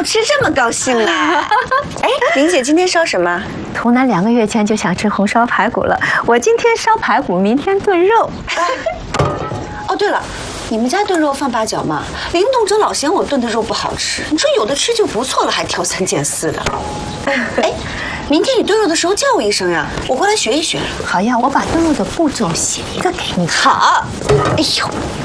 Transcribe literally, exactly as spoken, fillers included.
好吃这么高兴呢？哎，玲姐今天烧什么？ 图南两个月前就想吃红烧排骨了，我今天烧排骨，明天炖肉。 哦，对了，你们家炖肉放八角吗？林动哲老嫌我炖的肉不好吃，你说有的吃就不错了，还挑三拣四的。哎，明天你炖肉的时候叫我一声呀，我过来学一学。 好呀，我把炖肉的步骤写一个给你。 好。哎呦。